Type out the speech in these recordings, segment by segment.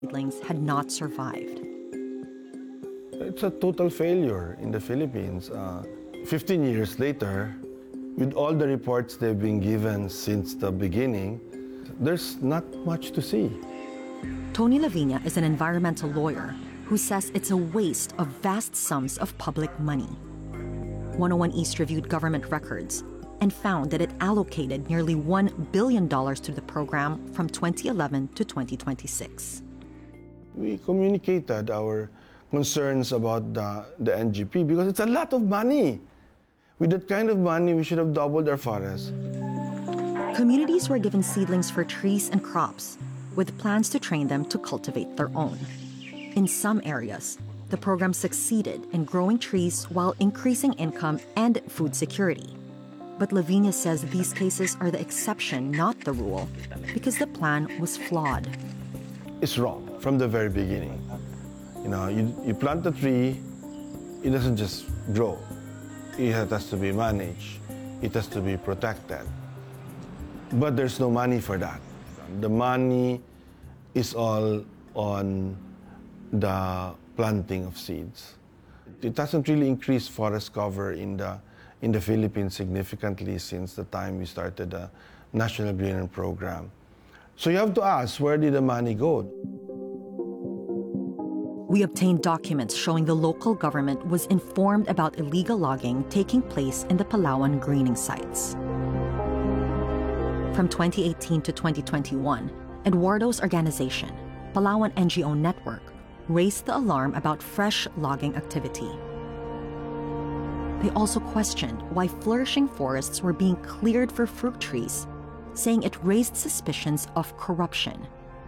seedlings had not survived. It's a total failure in the Philippines. 15 years later, with all the reports they've been given since the beginning, there's not much to see. Tony Lavinia is an environmental lawyer who says it's a waste of vast sums of public money. 101 East reviewed government records and found that it allocated nearly $1 billion to the program from 2011 to 2026. We communicated our concerns about the NGP because it's a lot of money. With that kind of money, we should have doubled our forests. Communities were given seedlings for trees and crops, with plans to train them to cultivate their own. In some areas, the program succeeded in growing trees while increasing income and food security. But Lavinia says these cases are the exception, not the rule, because the plan was flawed. It's wrong from the very beginning. You plant a tree, it doesn't just grow. It has to be managed. It has to be protected. But there's no money for that. The money is all on the planting of seeds. It hasn't really increased forest cover in the Philippines significantly since the time we started the National Greening Program. So you have to ask, where did the money go? We obtained documents showing the local government was informed about illegal logging taking place in the Palawan greening sites. From 2018 to 2021, Eduardo's organization, Palawan NGO Network, raised the alarm about fresh logging activity. They also questioned why flourishing forests were being cleared for fruit trees, saying it raised suspicions of corruption.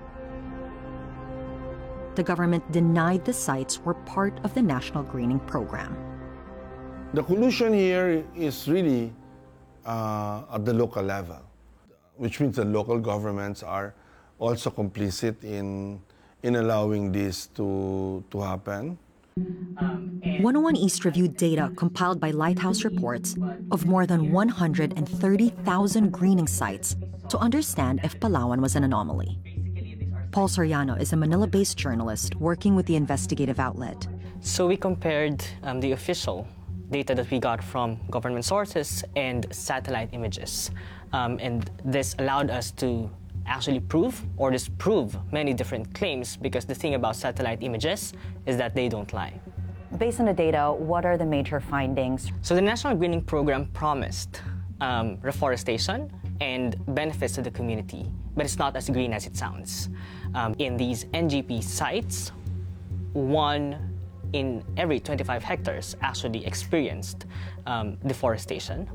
The government denied the sites were part of the National Greening Program. The collusion here is really at the local level, which means that local governments are also complicit in allowing this to happen. 101 East reviewed data compiled by Lighthouse Reports of more than 130,000 greening sites to understand if Palawan was an anomaly. Paul Soriano is a Manila-based journalist working with the investigative outlet. So we compared the official data that we got from government sources and satellite images. And this allowed us to actually prove or disprove many different claims, because the thing about satellite images is that they don't lie. Based on the data, what are the major findings? So the National Greening Program promised reforestation and benefits to the community, but it's not as green as it sounds. In these NGP sites, 1 in every 25 hectares actually experienced deforestation.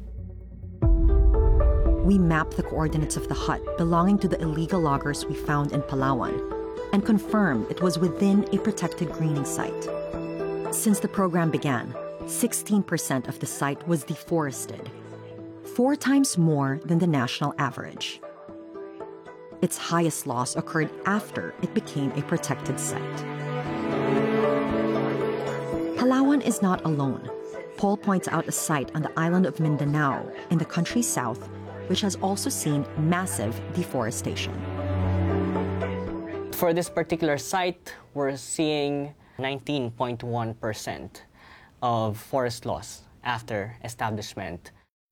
We mapped the coordinates of the hut belonging to the illegal loggers we found in Palawan and confirmed it was within a protected greening site. Since the program began, 16% of the site was deforested, 4 times more than the national average. Its highest loss occurred after it became a protected site. Palawan is not alone. Paul points out a site on the island of Mindanao in the country's south, which has also seen massive deforestation. For this particular site, we're seeing 19.1% of forest loss after establishment.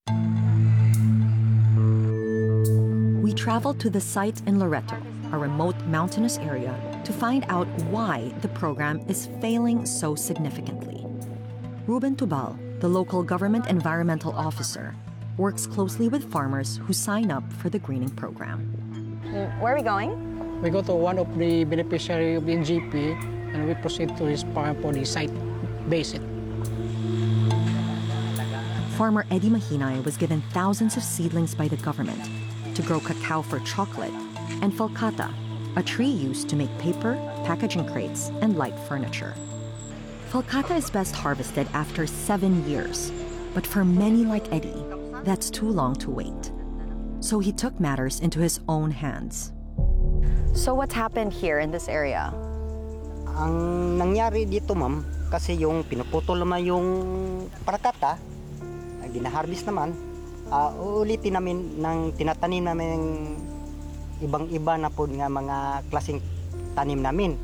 We traveled to the site in Loreto, a remote mountainous area, to find out why the program is failing so significantly. Ruben Tubal, the local government environmental officer, works closely with farmers who sign up for the greening program. Where are we going? We go to one of the beneficiaries of the NGP and we proceed to his farm for the site visit. Farmer Eddie Mahinay was given thousands of seedlings by the government to grow cacao for chocolate and falcata, a tree used to make paper, packaging crates, and light furniture. Falcata is best harvested after 7 years, but for many like Eddie, that's too long to wait. So he took matters into his own hands. So what's happened here in this area? Ang nangyari dito, ma'am, kasi yung pinuputol naman yung parakata, gina-harvest naman, uulitin namin ng tinatanim namin ibang-iba na po nga mga klaseng tanim namin.